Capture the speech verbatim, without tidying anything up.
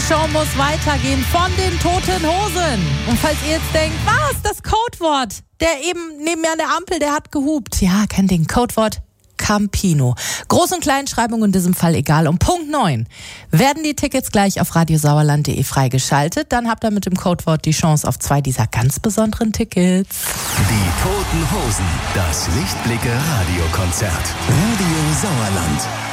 Show muss weitergehen von den Toten Hosen. Und falls ihr jetzt denkt, was, das Codewort, der eben neben mir an der Ampel, der hat gehupt. Ja, kein Ding, Codewort Campino. Groß- und Kleinschreibung in diesem Fall egal. Um Punkt neun werden die Tickets gleich auf radiosauerland punkt de freigeschaltet. Dann habt ihr mit dem Codewort die Chance auf zwei dieser ganz besonderen Tickets. Die Toten Hosen, das Lichtblicke Radiokonzert. Radio Sauerland.